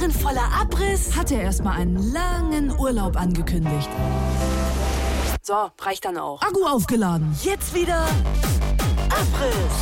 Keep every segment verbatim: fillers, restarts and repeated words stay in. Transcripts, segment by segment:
Jahren voller Abriss hat er erstmal einen langen Urlaub angekündigt. So, reicht dann auch. Akku aufgeladen. Jetzt wieder Abriss.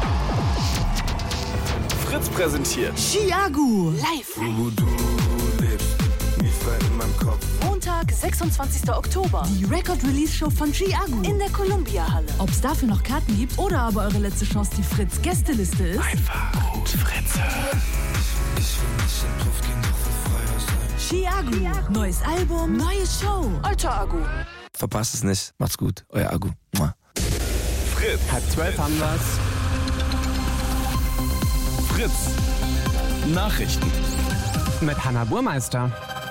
Fritz präsentiert Ski-Akku Live. Wo du lebst, wie frei in meinem Kopf. Montag, sechsundzwanzigster Oktober. Die Record-Release-Show von Ski-Akku. In der Columbia-Halle. Ob es dafür noch Karten gibt oder aber eure letzte Chance die Fritz-Gästeliste ist. einfach gut Fritze. Ich will nicht im Puff gehen, doch will freier sein. Ski-Akku. Neues Album, neue Show. Alter Akku. Verpasst es nicht. Macht's gut. Euer Akku. Mua. Fritz. Halb zwölf haben wir's. Fritz. Nachrichten. Mit Hanna Burmeister.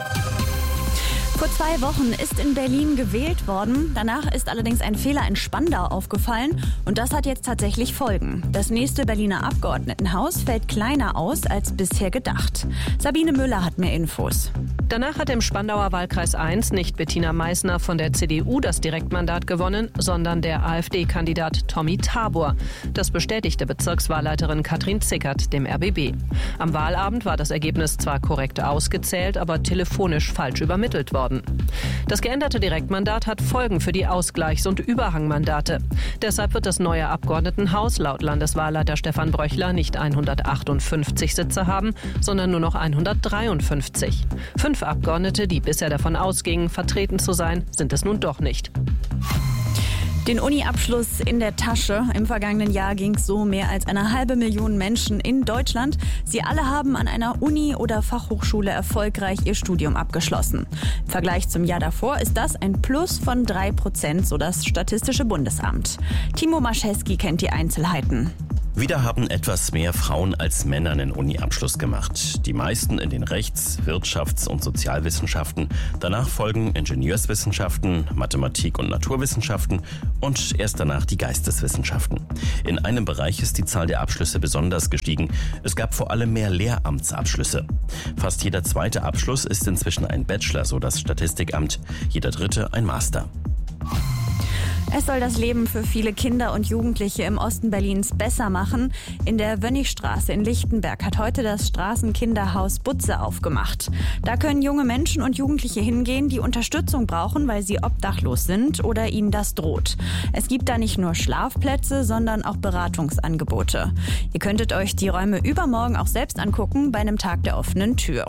Vor zwei Wochen ist in Berlin gewählt worden. Danach ist allerdings ein Fehler in Spandau aufgefallen. Und das hat jetzt tatsächlich Folgen. Das nächste Berliner Abgeordnetenhaus fällt kleiner aus als bisher gedacht. Sabine Müller hat mehr Infos. Danach hat im Spandauer Wahlkreis eins nicht Bettina Meissner von der C D U das Direktmandat gewonnen, sondern der AfD-Kandidat Tommy Tabor. Das bestätigte Bezirkswahlleiterin Katrin Zickert dem R B B. Am Wahlabend war das Ergebnis zwar korrekt ausgezählt, aber telefonisch falsch übermittelt worden. Das geänderte Direktmandat hat Folgen für die Ausgleichs- und Überhangmandate. Deshalb wird das neue Abgeordnetenhaus laut Landeswahlleiter Stefan Bröchler nicht hundertachtundfünfzig Sitze haben, sondern nur noch hundertdreiundfünfzig. Fünf Abgeordnete, die bisher davon ausgingen, vertreten zu sein, sind es nun doch nicht. Den Uni-Abschluss in der Tasche. Im vergangenen Jahr ging es so mehr als eine halbe Million Menschen in Deutschland. Sie alle haben an einer Uni oder Fachhochschule erfolgreich ihr Studium abgeschlossen. Im Vergleich zum Jahr davor ist das ein Plus von drei Prozent, so das Statistische Bundesamt. Timo Maschewski kennt die Einzelheiten. Wieder haben etwas mehr Frauen als Männer einen Uni-Abschluss gemacht. Die meisten in den Rechts-, Wirtschafts- und Sozialwissenschaften. Danach folgen Ingenieurswissenschaften, Mathematik und Naturwissenschaften und erst danach die Geisteswissenschaften. In einem Bereich ist die Zahl der Abschlüsse besonders gestiegen. Es gab vor allem mehr Lehramtsabschlüsse. Fast jeder zweite Abschluss ist inzwischen ein Bachelor, so das Statistikamt. Jeder dritte ein Master. Es soll das Leben für viele Kinder und Jugendliche im Osten Berlins besser machen. In der Wönnigstraße in Lichtenberg hat heute das Straßenkinderhaus Butze aufgemacht. Da können junge Menschen und Jugendliche hingehen, die Unterstützung brauchen, weil sie obdachlos sind oder ihnen das droht. Es gibt da nicht nur Schlafplätze, sondern auch Beratungsangebote. Ihr könntet euch die Räume übermorgen auch selbst angucken bei einem Tag der offenen Tür.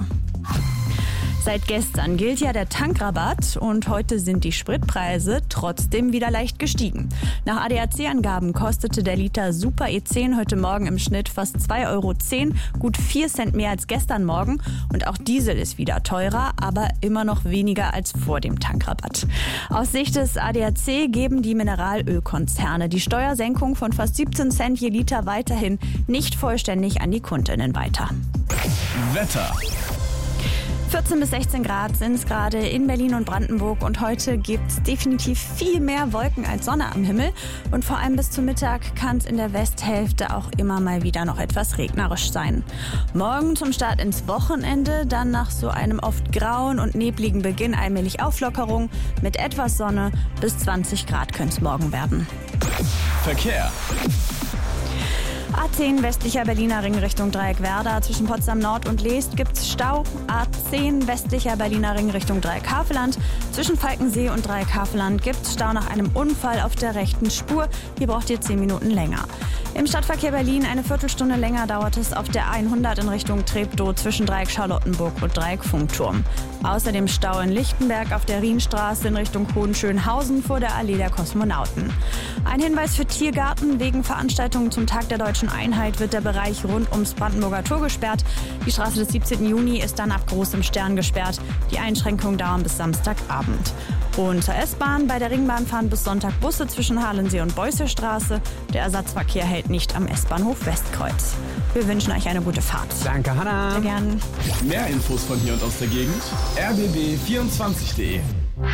Seit gestern gilt ja der Tankrabatt und heute sind die Spritpreise trotzdem wieder leicht gestiegen. Nach A D A C-Angaben kostete der Liter Super E zehn heute Morgen im Schnitt fast zwei Euro zehn, gut vier Cent mehr als gestern Morgen. Und auch Diesel ist wieder teurer, aber immer noch weniger als vor dem Tankrabatt. Aus Sicht des A D A C geben die Mineralölkonzerne die Steuersenkung von fast siebzehn Cent je Liter weiterhin nicht vollständig an die Kundinnen weiter. Wetter. vierzehn bis sechzehn Grad sind es gerade in Berlin und Brandenburg und heute gibt es definitiv viel mehr Wolken als Sonne am Himmel und vor allem bis zum Mittag kann es in der Westhälfte auch immer mal wieder noch etwas regnerisch sein. Morgen zum Start ins Wochenende, dann nach so einem oft grauen und nebligen Beginn allmählich Auflockerung mit etwas Sonne, bis zwanzig Grad könnte es morgen werden. Verkehr. A zehn westlicher Berliner Ring Richtung Dreieck-Werder. Zwischen Potsdam Nord und Leest gibt's Stau. A zehn westlicher Berliner Ring Richtung Dreieck-Havelland. Zwischen Falkensee und Dreieck-Havelland gibt's Stau nach einem Unfall auf der rechten Spur. Hier braucht ihr zehn Minuten länger. Im Stadtverkehr Berlin eine Viertelstunde länger dauert es auf der hundert in Richtung Treptow zwischen Dreieck Charlottenburg und Dreieck Funkturm. Außerdem Stau in Lichtenberg auf der Rienstraße in Richtung Hohenschönhausen vor der Allee der Kosmonauten. Ein Hinweis für Tiergarten: Wegen Veranstaltungen zum Tag der Deutschen Einheit wird der Bereich rund ums Brandenburger Tor gesperrt. Die Straße des siebzehnten Juni ist dann ab Großem Stern gesperrt. Die Einschränkungen dauern bis Samstagabend. Und zur S-Bahn: Bei der Ringbahn fahren bis Sonntag Busse zwischen Halensee und Beussestraße. Der Ersatzverkehr hält nicht am S-Bahnhof Westkreuz. Wir wünschen euch eine gute Fahrt. Danke, Hanna. Sehr gern. Mehr Infos von hier und aus der Gegend. r b b vierundzwanzig punkt de.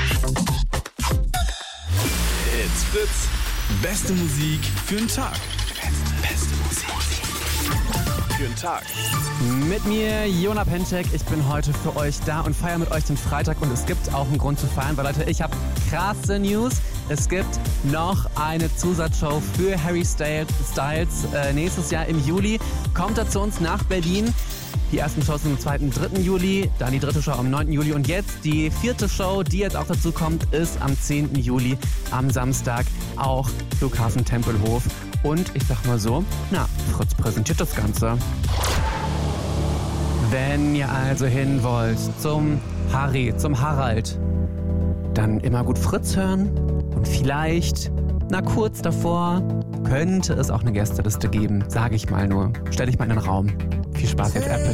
It's Fritz. Beste Musik für den Tag. Beste Musik für den Tag. Mit mir, Jona Pentek. Ich bin heute für euch da und feiere mit euch den Freitag. Und es gibt auch einen Grund zu feiern, weil Leute, ich habe krasse News. Es gibt noch eine Zusatzshow für Harry Styles, Styles äh, nächstes Jahr im Juli. Kommt er zu uns nach Berlin. Die ersten Shows sind am zweiten und dritten Juli, dann die dritte Show am neunten Juli und jetzt die vierte Show, die jetzt auch dazu kommt, ist am zehnten Juli am Samstag, auch Flughafen Tempelhof. Und ich sag mal so, na, Fritz präsentiert das Ganze. Wenn ihr also hin wollt zum Harry, zum Harald, dann immer gut Fritz hören und vielleicht, na kurz davor, könnte es auch eine Gästeliste geben, sage ich mal nur. Stell dich mal in den Raum. Viel Spaß mit Apple.